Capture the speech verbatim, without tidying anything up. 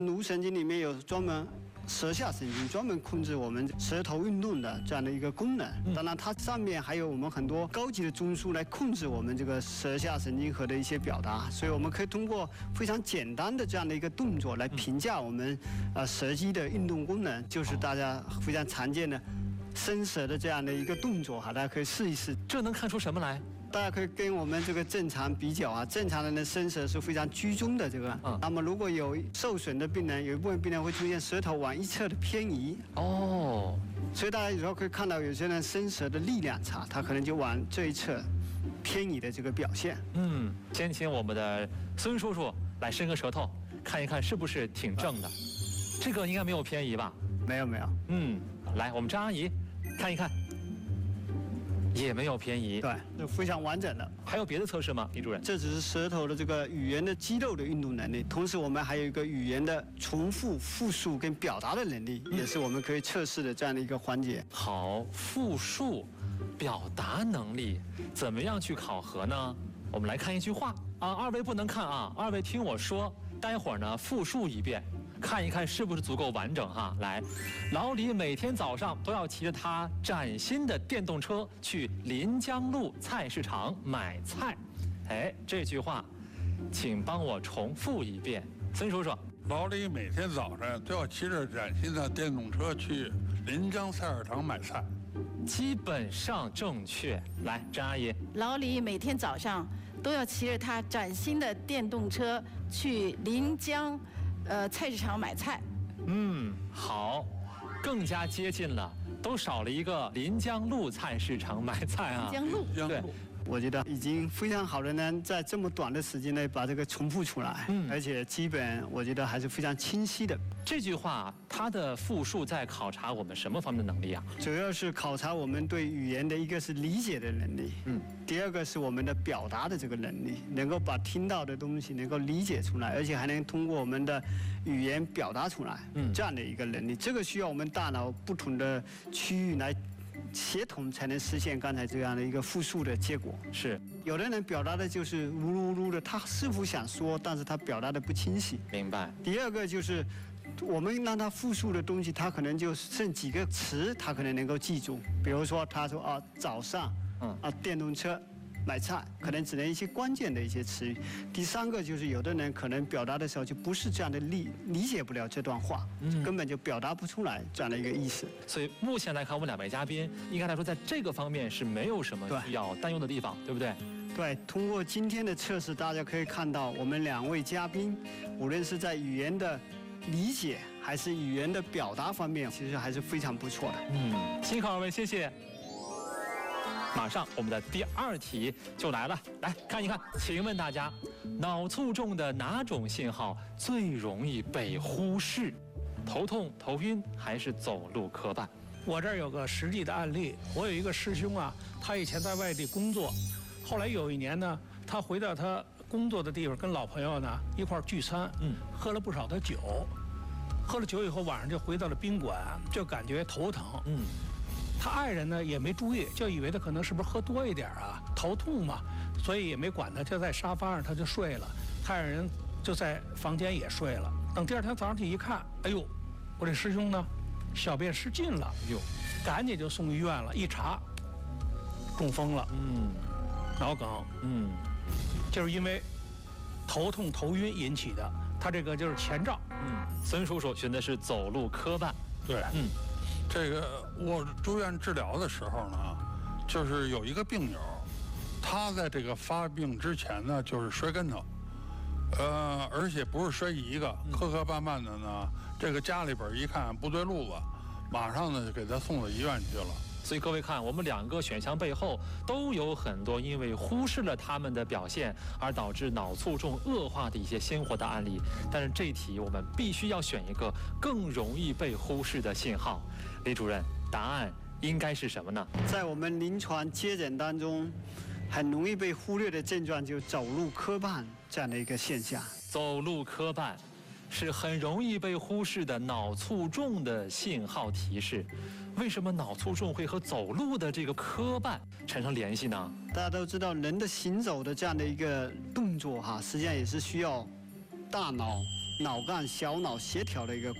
颅神经里面有专门舌下神经，专门控制我们舌头运动的这样的一个功能。当然，它上面还有我们很多高级的中枢来控制我们这个舌下神经核的一些表达。所以我们可以通过非常简单的这样的一个动作来评价我们呃舌肌的运动功能，就是大家非常常见的伸舌的这样的一个动作哈，大家可以试一试。 这能看出什么来？ 大家可以跟我们这个正常比较啊，正常人的伸舌是非常居中的这个。嗯。那么如果有受损的病人，有一部分病人会出现舌头往一侧的偏移。哦。所以大家有时候可以看到有些人伸舌的力量差，他可能就往这一侧偏移的这个表现。嗯。 先请我们的孙叔叔来伸个舌头，看一看是不是挺正的。这个应该没有偏移吧？ 没有没有。 嗯。来，我们张阿姨看一看。 也没有偏移， 对，就非常完整的。 还有别的测试吗，李主任？ 这只是舌头的这个语言的肌肉的运动能力，同时我们还有一个语言的重复、复述跟表达的能力，也是我们可以测试的这样的一个环节。 好，复述、表达能力怎么样去考核呢？我们来看一句话啊，二位不能看啊，二位听我说，待会儿呢复述一遍。 看一看是不是足够完整哈？来，老李每天早上都要骑着他崭新的电动车去临江路菜市场买菜。哎，这句话，请帮我重复一遍，孙叔叔。 老李每天早上都要骑着崭新的电动车去临江菜市场买菜。 基本上正确。来，张阿姨。 老李每天早上都要骑着他崭新的电动车去临江。 呃，菜市场买菜。 嗯，好，更加接近了，都少了一个临江路菜市场买菜啊。 临江路， 对， 我觉得已经非常好的呢，在这么短的时间内把这个重复出来，嗯，而且基本我觉得还是非常清晰的。 这句话它的复述在考察我们什么方面的能力啊？ 主要是考察我们对语言的一个是理解的能力，嗯。 第二个是我们的表达的这个能力，能够把听到的东西能够理解出来，而且还能通过我们的语言表达出来，嗯，这样的一个能力，这个需要我们大脑不同的区域来协同，才能实现刚才这样的一个复述的结果。 是， 有的人表达的就是呜噜呜噜的，他似乎想说，但是他表达的不清晰。 明白。 第二个就是。 我们让他复述的东西，他可能就剩几个词，他可能能够记住。比如说，他说啊，早上，嗯啊，电动车买菜，可能只能一些关键的一些词语。第三个就是有的人可能表达的时候就不是这样的理理解不了这段话，嗯，根本就表达不出来这样的一个意思。 所以目前来看，我们两位嘉宾应该来说，在这个方面是没有什么需要担忧的地方， 对, 对不对？ 对，通过今天的测试，大家可以看到，我们两位嘉宾，无论是在语言的 理解还是语言的表达方面，其实还是非常不错的。 嗯，辛苦二位，谢谢。马上我们的第二题就来了，来看一看，请问大家，脑卒中的哪种信号最容易被忽视？头痛、头晕还是走路磕绊？ 我这儿有个实际的案例，我有一个师兄啊，他以前在外地工作，后来有一年呢，他回到他 工作的地方跟老朋友呢一块儿聚餐，嗯，喝了不少的酒，喝了酒以后晚上就回到了宾馆，就感觉头疼，嗯，他爱人呢也没注意，就以为他可能是不是喝多一点啊，头痛嘛，所以也没管他，就在沙发上他就睡了，他爱人就在房间也睡了。等第二天早上起一看，哎呦，我这师兄呢小便失禁了，哟，赶紧就送医院了，一查中风了，嗯，脑梗，嗯。 就是因为头痛头晕引起的，他这个就是前兆。 嗯，孙叔叔选的是走路磕绊。 对，嗯，这个我住院治疗的时候呢，就是有一个病友，他在这个发病之前呢，就是摔跟头，呃，而且不是摔一个，磕磕绊绊的呢。这个家里边一看不对路子，马上呢就给他送到医院去了。 所以各位看，我们两个选项背后都有很多因为忽视了他们的表现而导致脑卒中恶化的一些鲜活的案例。但是这题我们必须要选一个更容易被忽视的信号。李主任，答案应该是什么呢？ 在我们临床接诊当中，很容易被忽略的症状就是走路磕绊这样的一个现象。 走路磕绊 是很容易被忽视的脑卒中的信号提示。为什么脑卒中会和走路的这个磕绊产生联系呢？ 大家都知道，人的行走的这样的一个动作哈，实际上也是需要大脑脑干小脑协调的一个